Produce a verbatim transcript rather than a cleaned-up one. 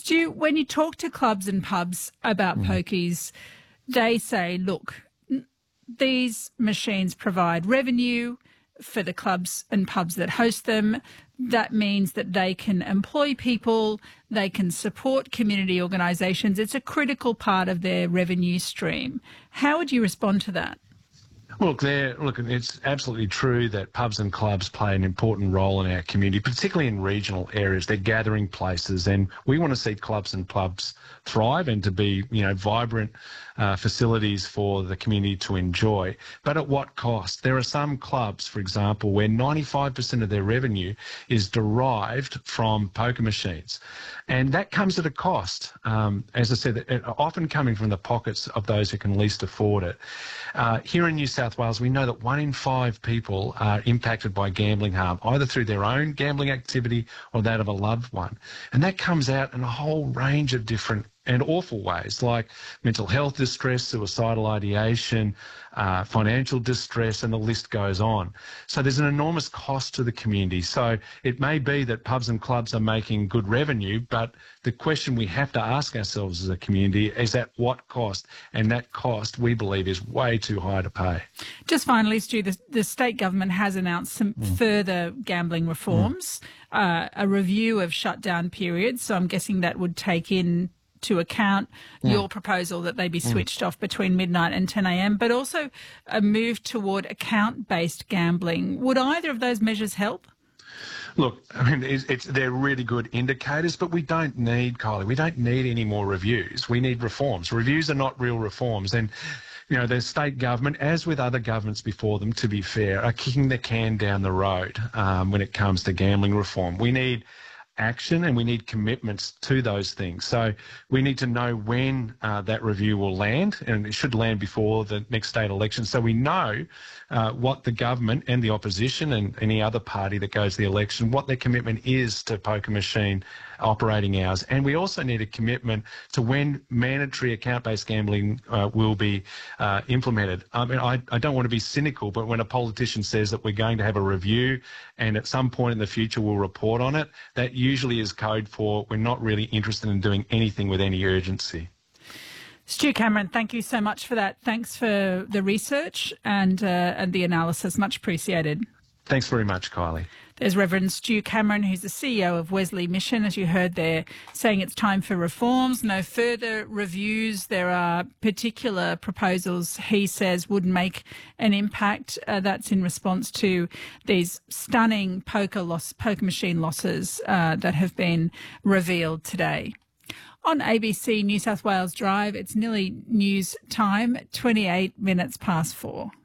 Stu, when you talk to clubs and pubs about mm. pokies, they say, look, these machines provide revenue for the clubs and pubs that host them. That means that they can employ people, they can support community organisations. It's a critical part of their revenue stream. How would you respond to that? Look, there. Look, it's absolutely true that pubs and clubs play an important role in our community, particularly in regional areas. They're gathering places, and we want to see clubs and pubs thrive and to be, you know, vibrant uh, facilities for the community to enjoy. But at what cost? There are some clubs, for example, where ninety-five percent of their revenue is derived from poker machines, and that comes at a cost. Um, as I said, it, often coming from the pockets of those who can least afford it. Uh, here in New South Wales, we know that one in five people are impacted by gambling harm, either through their own gambling activity or that of a loved one. And that comes out in a whole range of different and awful ways, like mental health distress, suicidal ideation, uh, financial distress, and the list goes on. So there's an enormous cost to the community. So it may be that pubs and clubs are making good revenue, but the question we have to ask ourselves as a community is at what cost? And that cost, we believe, is way too high to pay. Just finally, Stu, the, the state government has announced some mm. further gambling reforms, mm. uh, a review of shutdown periods. So I'm guessing that would take in to account mm. your proposal that they be switched mm. off between midnight and ten a m, but also a move toward account-based gambling. Would either of those measures help? Look, I mean, it's, it's, they're really good indicators, but we don't need, Kylie, we don't need any more reviews. We need reforms. Reviews are not real reforms. And, you know, the state government, as with other governments before them, to be fair, are kicking the can down the road um, when it comes to gambling reform. We need action and we need commitments to those things. So we need to know when uh, that review will land, and it should land before the next state election, so we know uh, what the government and the opposition and any other party that goes to the election, what their commitment is to poker machine operating hours. And we also need a commitment to when mandatory account-based gambling uh, will be uh, implemented. I mean, I, I don't want to be cynical, but when a politician says that we're going to have a review and at some point in the future we'll report on it, that usually is code for we're not really interested in doing anything with any urgency. Stu Cameron, thank you so much for that. Thanks for the research and, uh, and the analysis. Much appreciated. Thanks very much, Kylie. There's Reverend Stu Cameron, who's the C E O of Wesley Mission, as you heard there, saying it's time for reforms, no further reviews. There are particular proposals he says would make an impact. Uh, that's in response to these stunning poker loss, poker machine losses uh, that have been revealed today. On A B C New South Wales Drive, it's nearly news time, twenty-eight minutes past four.